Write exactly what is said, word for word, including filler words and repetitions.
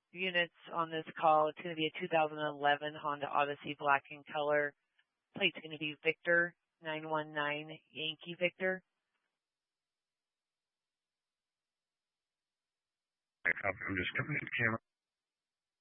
units on this call. It's going to be a two thousand eleven Honda Odyssey black in color. Plate's going to be Victor nine one nine Yankee Victor. I'm just coming to the camera.